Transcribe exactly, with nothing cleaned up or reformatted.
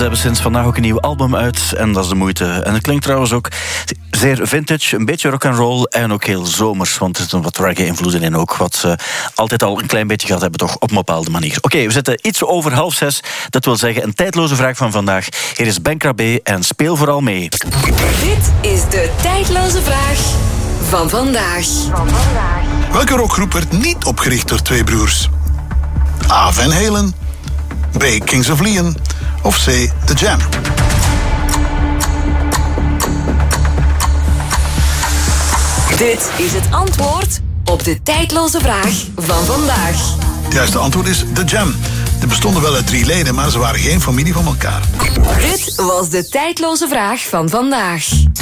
Ze hebben sinds vandaag ook een nieuw album uit en dat is de moeite. En het klinkt trouwens ook zeer vintage, een beetje rock'n'roll en ook heel zomers, want er zitten wat reggae-invloeden in ook, wat ze altijd al een klein beetje gehad hebben, toch op een bepaalde manier. Oké, okay, we zitten iets over half zes. Dat wil zeggen een tijdloze vraag van vandaag. Hier is Ben Krabbe en speel vooral mee. Dit is de tijdloze vraag van vandaag. Welke rockgroep werd niet opgericht door twee broers? A. Van Halen, B. Kings of Leon of C. The Jam? Dit is het antwoord op de tijdloze vraag van vandaag. Het juiste antwoord is The Jam. Er bestonden wel uit drie leden, maar ze waren geen familie van elkaar. Dit was de tijdloze vraag van vandaag.